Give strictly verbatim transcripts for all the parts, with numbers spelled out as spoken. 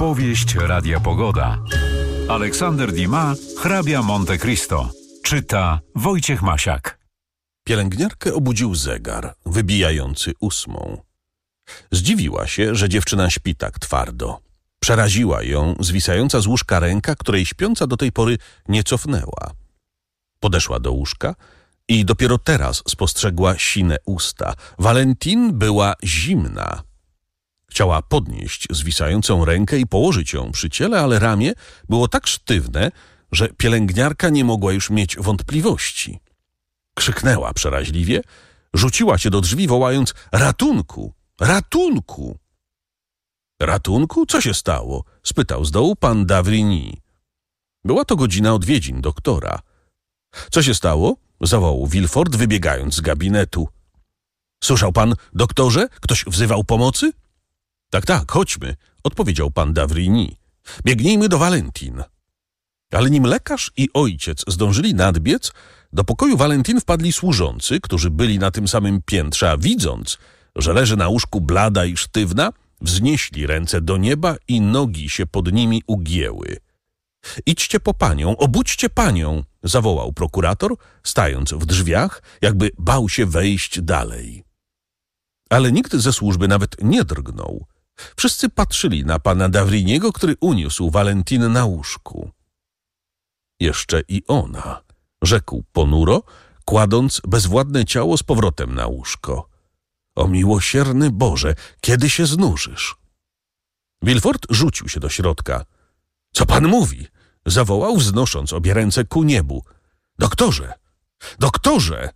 Powieść Radia Pogoda. Aleksander Dumas, hrabia Monte Cristo. Czyta Wojciech Masiak. Pielęgniarkę obudził zegar, wybijający ósmą. Zdziwiła się, że dziewczyna śpi tak twardo. Przeraziła ją zwisająca z łóżka ręka, której śpiąca do tej pory nie cofnęła. Podeszła do łóżka i dopiero teraz spostrzegła sine usta. Valentine była zimna. Chciała podnieść zwisającą rękę i położyć ją przy ciele, ale ramię było tak sztywne, że pielęgniarka nie mogła już mieć wątpliwości. Krzyknęła przeraźliwie, rzuciła się do drzwi, wołając: ratunku! Ratunku! Ratunku? Co się stało? Spytał z dołu pan d'Avrigny. Była to godzina odwiedzin doktora. Co się stało? Zawołał Villefort, wybiegając z gabinetu. Słyszał pan, doktorze? Ktoś wzywał pomocy? Tak, tak, chodźmy, odpowiedział pan d'Avrigny. Biegnijmy do Valentine. Ale nim lekarz i ojciec zdążyli nadbiec, do pokoju Valentine wpadli służący, którzy byli na tym samym piętrze, a widząc, że leży na łóżku blada i sztywna, wznieśli ręce do nieba i nogi się pod nimi ugięły. Idźcie po panią, obudźcie panią, zawołał prokurator, stając w drzwiach, jakby bał się wejść dalej. Ale nikt ze służby nawet nie drgnął. Wszyscy patrzyli na pana d'Avrignego, który uniósł Valentine na łóżku. Jeszcze i ona, rzekł ponuro, kładąc bezwładne ciało z powrotem na łóżko. O miłosierny Boże, kiedy się znurzysz? Villefort rzucił się do środka. Co pan mówi? Zawołał, wznosząc obie ręce ku niebu. Doktorze! Doktorze!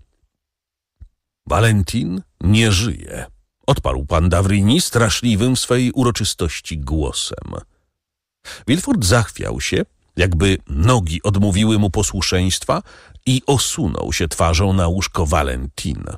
Valentine nie żyje, odparł pan d'Avrigny straszliwym w swej uroczystości głosem. Villefort zachwiał się, jakby nogi odmówiły mu posłuszeństwa, i osunął się twarzą na łóżko Valentine.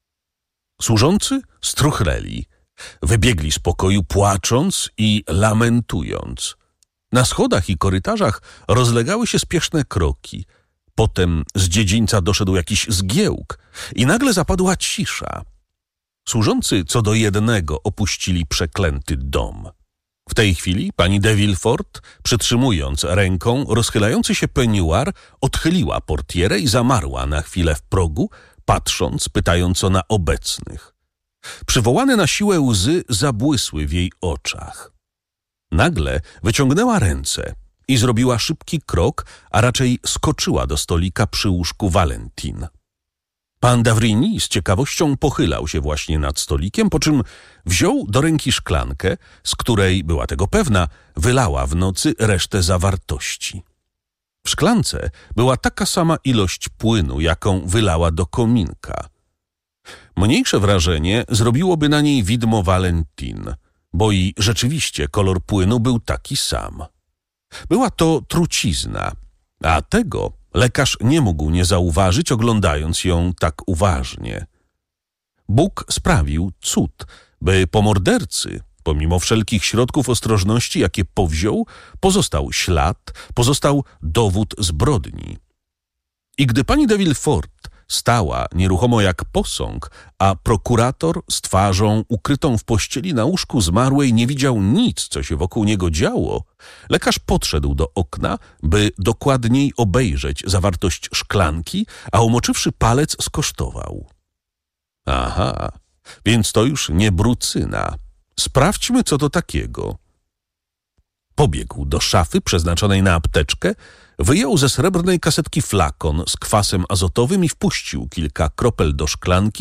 Służący struchleli, wybiegli z pokoju płacząc i lamentując. Na schodach i korytarzach rozlegały się spieszne kroki. Potem z dziedzińca doszedł jakiś zgiełk i nagle zapadła cisza. Służący co do jednego opuścili przeklęty dom. W tej chwili pani de Villefort, przytrzymując ręką rozchylający się peniuar, odchyliła portierę i zamarła na chwilę w progu, patrząc pytająco na obecnych. Przywołane na siłę łzy zabłysły w jej oczach. Nagle wyciągnęła ręce i zrobiła szybki krok, a raczej skoczyła do stolika przy łóżku Valentine. Pan d'Avrigny z ciekawością pochylał się właśnie nad stolikiem, po czym wziął do ręki szklankę, z której, była tego pewna, wylała w nocy resztę zawartości. W szklance była taka sama ilość płynu, jaką wylała do kominka. Mniejsze wrażenie zrobiłoby na niej widmo Valentine, bo i rzeczywiście kolor płynu był taki sam. Była to trucizna, a tego lekarz nie mógł nie zauważyć, oglądając ją tak uważnie. Bóg sprawił cud, by po mordercy, pomimo wszelkich środków ostrożności, jakie powziął, pozostał ślad, pozostał dowód zbrodni. I gdy pani de Villefort stała nieruchomo jak posąg, a prokurator z twarzą ukrytą w pościeli na łóżku zmarłej nie widział nic, co się wokół niego działo, lekarz podszedł do okna, by dokładniej obejrzeć zawartość szklanki, a umoczywszy palec skosztował. Aha, więc to już nie brucyna. Sprawdźmy, co to takiego. Pobiegł do szafy przeznaczonej na apteczkę, wyjął ze srebrnej kasetki flakon z kwasem azotowym i wpuścił kilka kropel do szklanki,